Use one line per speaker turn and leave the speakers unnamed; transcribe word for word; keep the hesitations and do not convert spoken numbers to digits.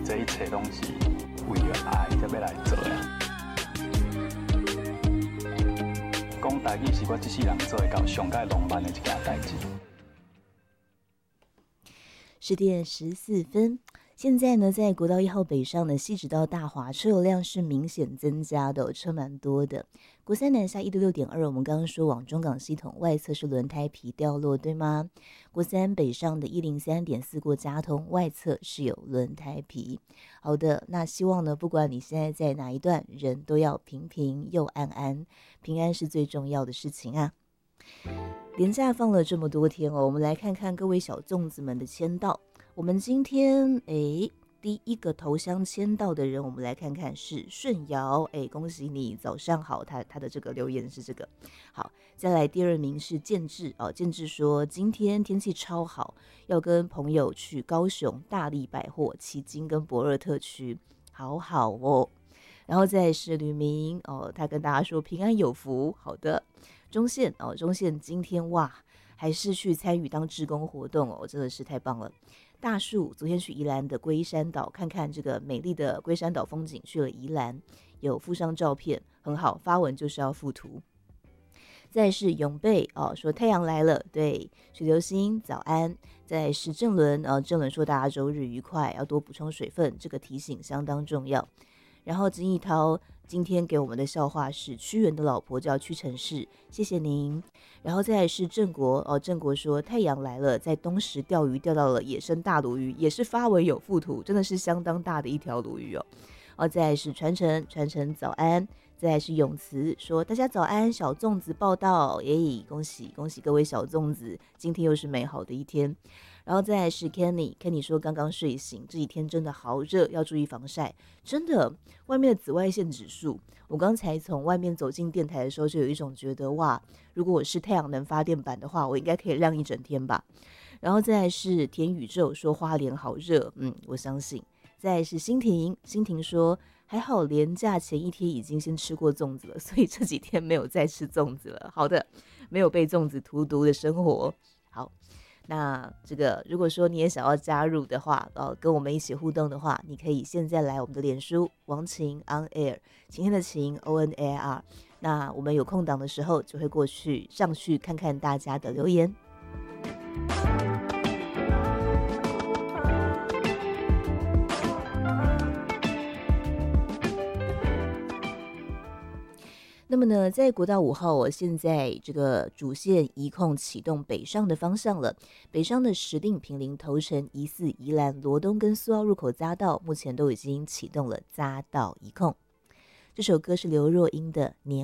这一切拢是为了爱才要来做呀。讲台语是我一世人做会到上界浪漫的一件代志。
十点十四分，现在呢，在国道一号北上的西直到大华车流量是明显增加的、哦，车蛮多的。国三南下一六六点二，我们刚刚说往中港系统外侧是轮胎皮掉落，对吗？国三北上的一零三点四过嘉通外侧是有轮胎皮。好的，那希望呢，不管你现在在哪一段，人都要平平又安安，平安是最重要的事情啊。连假放了这么多天哦，我们来看看各位小粽子们的签到。我们今天诶，第一个头香签到的人，我们来看看是顺尧，诶，恭喜你，早上好。他他的这个留言是这个。好，再来第二名是建志哦，建志说今天天气超好，要跟朋友去高雄大力百货、旗津跟博尔特区，好好哦。然后再是吕明哦，他跟大家说平安有福，好的。中线哦，中线今天哇，还是去参与当志工活动哦，真的是太棒了。大树昨天去宜兰的龟山岛看看这个美丽的龟山岛风景，去了宜兰，有附上照片，很好，发文就是要附图。再是永贝哦，说太阳来了，对，水流星早安。再是正伦呃，正伦说大家周日愉快，要多补充水分，这个提醒相当重要。然后金义涛今天给我们的笑话是屈原的老婆叫屈臣氏，谢谢您。然后再来是郑国哦，郑国说太阳来了，在东石钓鱼钓到了野生大鲈鱼，也是发文有附图，真的是相当大的一条鲈鱼哦。哦，再来是传承，传承早安。再来是永慈说大家早安，小粽子报道，耶，恭喜恭喜各位小粽子，今天又是美好的一天。然后再来是 Kenny，Kenny 说刚刚睡醒，这几天真的好热，要注意防晒。真的，外面的紫外线指数，我刚才从外面走进电台的时候，就有一种觉得哇，如果我是太阳能发电板的话，我应该可以亮一整天吧。然后再来是田宇宙说花莲好热，嗯，我相信。再来是欣婷，欣婷说还好连假前一天已经先吃过粽子了，所以这几天没有再吃粽子了。好的，没有被粽子荼毒的生活。好。那这个如果说你也想要加入的话，呃，跟我们一起互动的话，你可以现在来我们的脸书王晴 on air， 晴天的晴 O N A R。那我们有空档的时候就会过去上去看看大家的留言。那么呢，在国道五号，我现在这个主线移控启动北上的方向了。北上的石碇、坪林、头城、宜四、宜兰、罗东跟苏澳入口匝道，目前都已经启动了匝道移控。这首歌是刘若英的《年》。